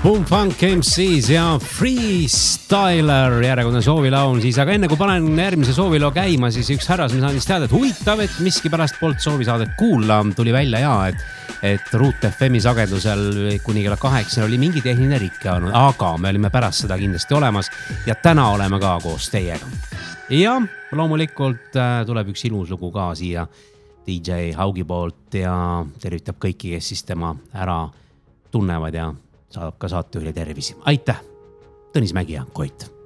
Boom Funk MCs ja Freestyler järjekordne soovilaun siis, aga enne kui panen järgmise sooviloo käima, siis üks härras, mis andis teada, et huvitav, et miskipärast polnud soovisaadet kuulla, tuli välja et Root FM-i sagedusel kuni kella 8 oli mingi tehniline rikke olnud, aga me olime pärast seda kindlasti olemas ja täna oleme ka koos teiega. Ja loomulikult tuleb üks ilus lugu ka siia DJ Haugi poolt ja tervitab kõiki, kes siis tema ära tunnevad ja saab ka saatejuhile tervisi. Aitäh! Tõnis Mägi ja Koit!